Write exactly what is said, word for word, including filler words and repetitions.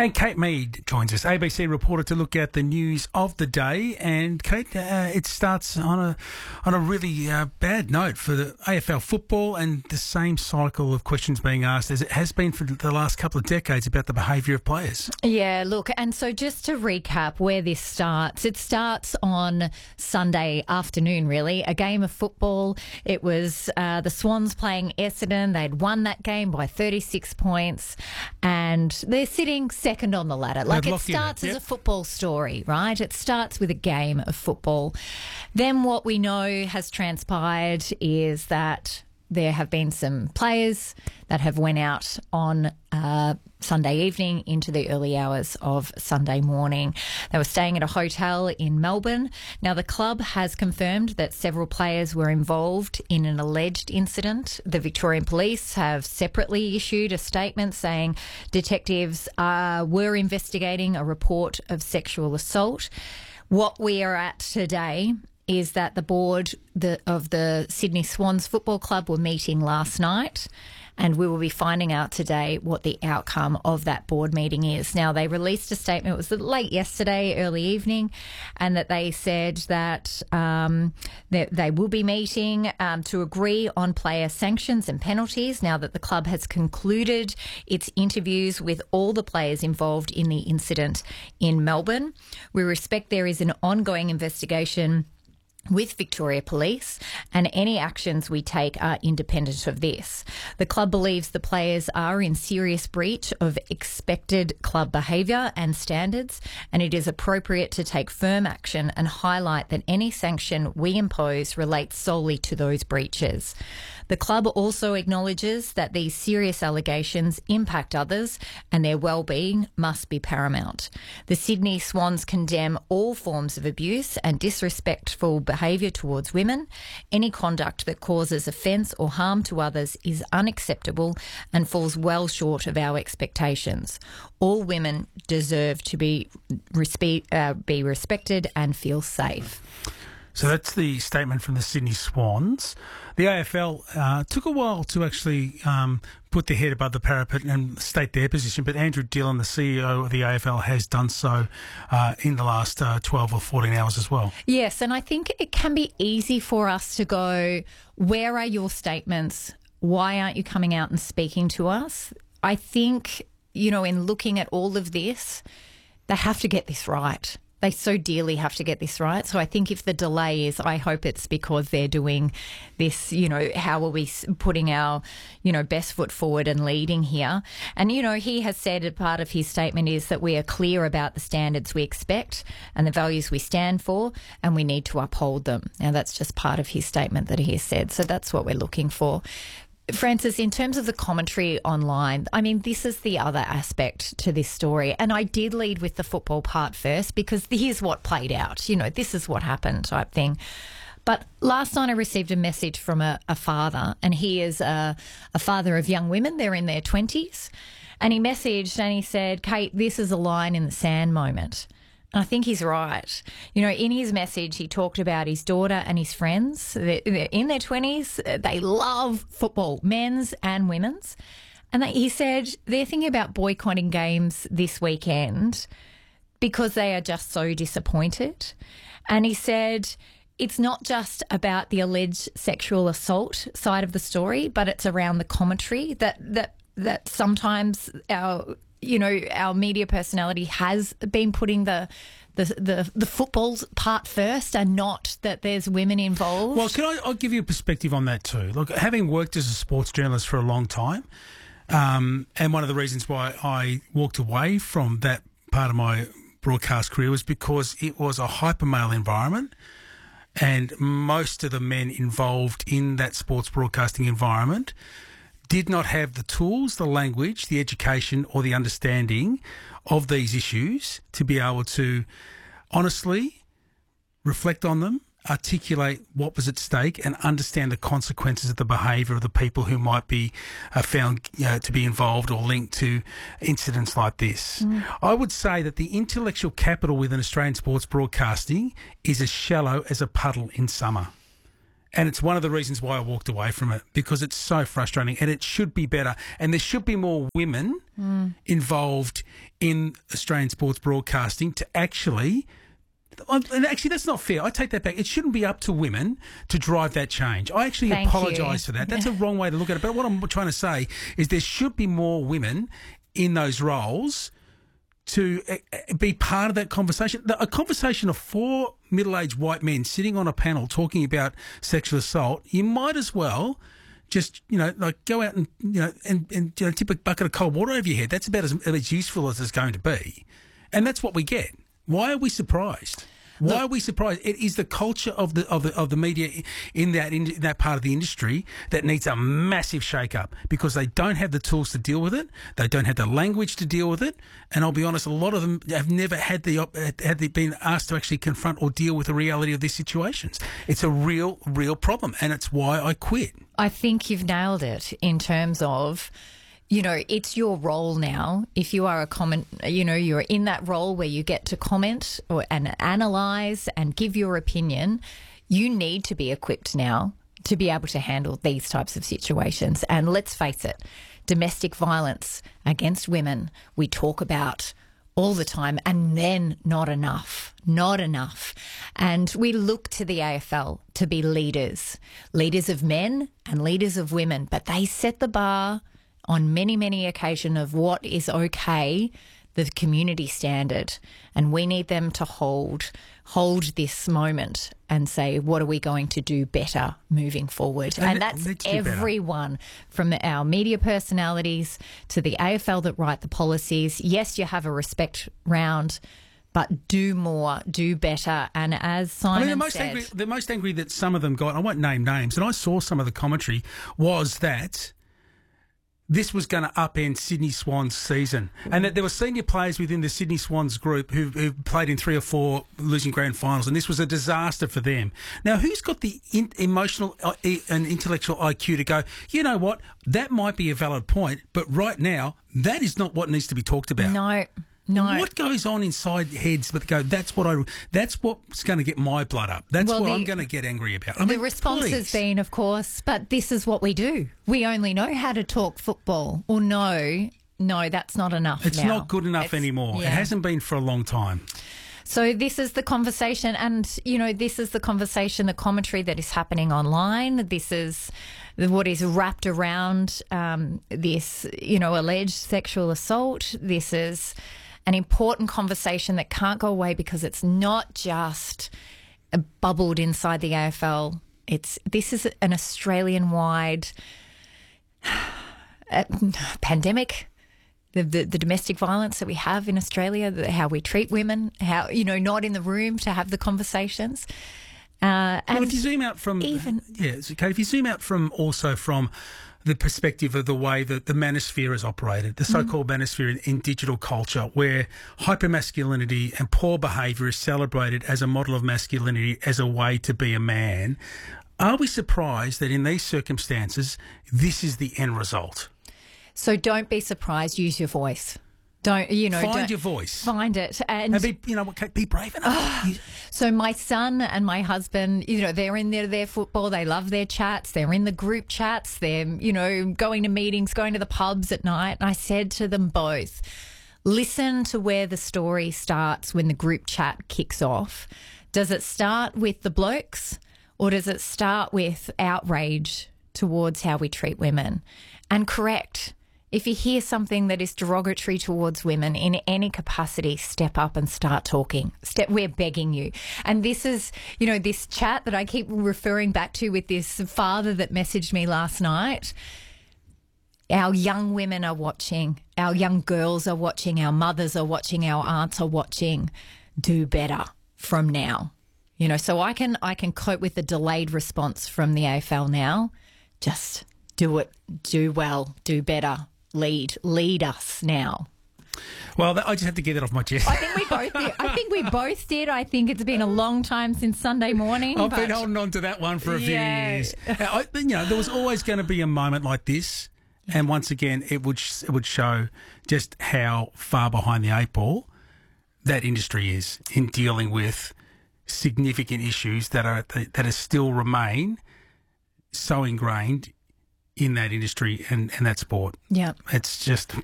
And Kate Mead joins us, A B C reporter, to look at the news of the day. And Kate, uh, it starts on a on a really uh, bad note for the A F L football, and the same cycle of questions being asked as it has been for the last couple of decades about the behaviour of players. Yeah, look, and so just to recap where this starts, it starts on Sunday afternoon, really, a game of football. It was uh, the Swans playing Essendon. They'd won that game by thirty-six points, and they're sitting second on the ladder. Like, it starts as a football story, right? It starts with a game of football. Then what we know has transpired is that there have been some players that have went out on uh, Sunday evening into the early hours of Sunday morning. They were staying at a hotel in Melbourne. Now, the club has confirmed that several players were involved in an alleged incident. The Victorian Police have separately issued a statement saying detectives uh, were investigating a report of sexual assault. What we are at today is that the board the, of the Sydney Swans Football Club were meeting last night, and we will be finding out today what the outcome of that board meeting is. Now, they released a statement, it was late yesterday, early evening, and that they said that um, they, they will be meeting um, to agree on player sanctions and penalties now that the club has concluded its interviews with all the players involved in the incident in Melbourne. We respect there is an ongoing investigation with Victoria Police, and any actions we take are independent of this. The club believes the players are in serious breach of expected club behaviour and standards, and it is appropriate to take firm action and highlight that any sanction we impose relates solely to those breaches. The club also acknowledges that these serious allegations impact others and their well-being must be paramount. The Sydney Swans condemn all forms of abuse and disrespectful behaviour towards women. Any conduct that causes offence or harm to others is unacceptable and falls well short of our expectations. All women deserve to be, respe- uh, be respected and feel safe. So that's the statement from the Sydney Swans. The A F L uh, took a while to actually um, put their head above the parapet and state their position, but Andrew Dillon, the C E O of the A F L, has done so uh, in the last uh, twelve or fourteen hours as well. Yes, and I think it can be easy for us to go, where are your statements? Why aren't you coming out and speaking to us? I think, you know, in looking at all of this, they have to get this right. They so dearly have to get this right. So I think if the delay is, I hope it's because they're doing this, you know, how are we putting our, you know, best foot forward and leading here? And, you know, he has said a part of his statement is that we are clear about the standards we expect and the values we stand for, and we need to uphold them. Now, that's just part of his statement that he has said. So that's what we're looking for. Francis, in terms of the commentary online, I mean, this is the other aspect to this story. And I did lead with the football part first because here's what played out. You know, this is what happened type thing. But last night I received a message from a, a father, and he is a, a father of young women. They're in their twenties. And he messaged and he said, Kate, this is a line in the sand moment. I think he's right. You know, in his message, he talked about his daughter and his friends. They're, they're in their twenties. They love football, men's and women's. And he said they're thinking about boycotting games this weekend because they are just so disappointed. And he said it's not just about the alleged sexual assault side of the story, but it's around the commentary that that that sometimes our you know, our media personality has been putting the, the the the football part first, and not that there's women involved. Well, can I? I'll give you a perspective on that too. Look, having worked as a sports journalist for a long time, um, and one of the reasons why I walked away from that part of my broadcast career was because it was a hyper male environment, and most of the men involved in that sports broadcasting environment did not have the tools, the language, the education or the understanding of these issues to be able to honestly reflect on them, articulate what was at stake and understand the consequences of the behaviour of the people who might be uh, found you know, to be involved or linked to incidents like this. Mm. I would say that the intellectual capital within Australian sports broadcasting is as shallow as a puddle in summer. And it's one of the reasons why I walked away from it, because it's so frustrating and it should be better. And there should be more women mm. involved in Australian sports broadcasting to actually... And actually, that's not fair. I take that back. It shouldn't be up to women to drive that change. I actually apologise for that. That's a wrong way to look at it. But what I'm trying to say is there should be more women in those roles to be part of that conversation. A conversation of four middle-aged white men sitting on a panel talking about sexual assault, you might as well just, you know, like go out and, you know, and, and you know, tip a bucket of cold water over your head. That's about as, as useful as it's going to be. And that's what we get. Why are we surprised? Why Look, are we surprised? It is the culture of the of the of the media in that in that part of the industry that needs a massive shake-up, because they don't have the tools to deal with it. They don't have the language to deal with it. And I'll be honest, a lot of them have never had the had they been asked to actually confront or deal with the reality of these situations. It's a real, real problem, and it's why I quit. I think you've nailed it in terms of, you know, it's your role now. If you are a comment, you know, you're in that role where you get to comment or and analyse and give your opinion, you need to be equipped now to be able to handle these types of situations. And let's face it, domestic violence against women, we talk about all the time, and then not enough, not enough. And we look to the A F L to be leaders, leaders of men and leaders of women, but they set the bar on many, many occasions of what is okay, the community standard. And we need them to hold hold this moment and say, what are we going to do better moving forward? And, and that's everyone from our media personalities to the A F L that write the policies. Yes, you have a respect round, but do more, do better. And as Simon I mean, the most said... Angry, the most angry that some of them got, I won't name names, and I saw some of the commentary, was that this was going to upend Sydney Swans' season, and that there were senior players within the Sydney Swans group who, who played in three or four losing grand finals, and this was a disaster for them. Now, who's got the in, emotional uh, and intellectual I Q to go, you know what, that might be a valid point, but right now, that is not what needs to be talked about. No. No. What goes on inside heads that go, that's what I, that's what's going to get my blood up. That's well, what the, I'm going to get angry about. I the mean, response please. has been, of course, but this is what we do. We only know how to talk football. Or no, no, that's not enough It's now. not good enough it's, anymore. Yeah. It hasn't been for a long time. So this is the conversation, and, you know, this is the conversation, the commentary that is happening online. This is what is wrapped around um, this, you know, alleged sexual assault. This is an important conversation that can't go away, because it's not just bubbled inside the A F L. It's this is an Australian-wide pandemic. The, the the domestic violence that we have in Australia, the, how we treat women, how, you know, not in the room to have the conversations. Uh, and well, if you zoom out from even yeah, it's okay. If you zoom out from also from the perspective of the way that the manosphere is operated, the so-called mm. manosphere in, in digital culture, where hypermasculinity and poor behaviour is celebrated as a model of masculinity, as a way to be a man, are we surprised that in these circumstances, this is the end result? So don't be surprised. Use your voice. Don't, you know, find don't, your voice. Find it. And, and be, you know, be brave enough. Uh, so my son and my husband, you know, they're in their, their football. They love their chats. They're in the group chats. They're, you know, going to meetings, going to the pubs at night. And I said to them both, listen to where the story starts when the group chat kicks off. Does it start with the blokes, or does it start with outrage towards how we treat women? And correct. If you hear something that is derogatory towards women in any capacity, step up and start talking. Step, we're begging you. And this is, you know, this chat that I keep referring back to with this father that messaged me last night. Our young women are watching. Our young girls are watching. Our mothers are watching. Our aunts are watching. Do better from now. You know, so I can I can cope with the delayed response from the A F L now. Just do it. Do well. Do better. Lead, lead us now. Well, I just have to get that off my chest. I think we both did. I think we both did. I think it's been a long time since Sunday morning. I've but... been holding on to that one for a few yeah. years. I, you know, there was always going to be a moment like this, and once again, it would it would show just how far behind the eight ball that industry is in dealing with significant issues that are that are still remain so ingrained in that industry and, and that sport. Yeah. It's just